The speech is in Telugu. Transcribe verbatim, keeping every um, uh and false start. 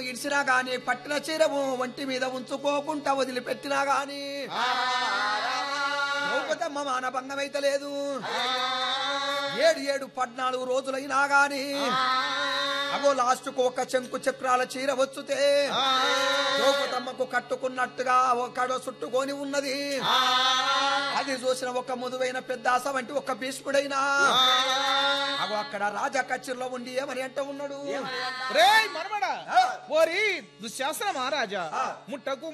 ఇడిసినా గాని పట్టిన చీరము ఒంటి మీద ఉంచుకోకుండా వదిలిపెట్టినా గాని ద్రౌపదమ్మ మానభంగమైతే లేదు. ఏడు ఏడు పద్నాలుగు రోజులైనా గాని అగో లాస్ట్కు ఒక చెంకు చక్రాల చీర వచ్చుతే ద్రౌపదమ్మకు కట్టుకున్నట్టుగా ఒకడో చుట్టుకొని ఉన్నది. అది చూసిన ఒక ముదువైన పెద్దాస వంటి ఒక భీష్ముడైనా అగో అక్కడ రాజా కచ్చిర్లో ఉండి ఏమని అంటూ ఉన్నాడు, రే మనమడా ఓరి దుశ్శాసన మహారాజా ముట్టకు